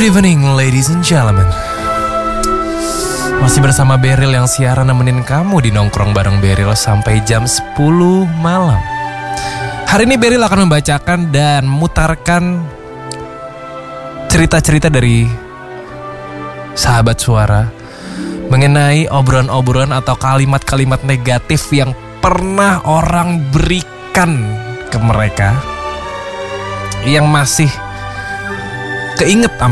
Good evening ladies and gentlemen. Masih bersama Beril yang siaran nemenin kamu di Nongkrong Bareng Beril sampai jam 10 malam. Hari ini Beril akan membacakan dan mutarkan cerita-cerita dari sahabat suara mengenai obrolan-obrolan atau kalimat-kalimat negatif yang pernah orang berikan ke mereka, yang masih keinget